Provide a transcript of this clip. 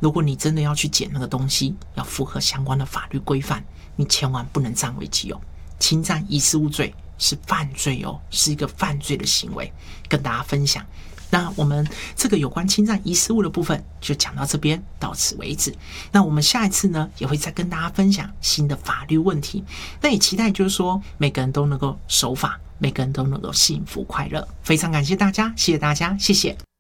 如果你真的要去捡那个东西，要符合相关的法律规范，你千万不能占为己有。侵占遗失物罪是犯罪哦，是一个犯罪的行为，跟大家分享。那我们这个有关侵占遗失物的部分就讲到这边，到此为止。那我们下一次呢，也会再跟大家分享新的法律问题。那也期待就是说，每个人都能够守法，每个人都能够幸福快乐。非常感谢大家，谢谢大家，谢谢。